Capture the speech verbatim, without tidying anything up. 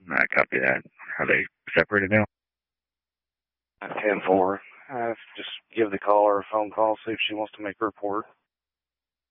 I copy that. Are they separated now? ten four. Uh, just give the caller a phone call, see if she wants to make a report.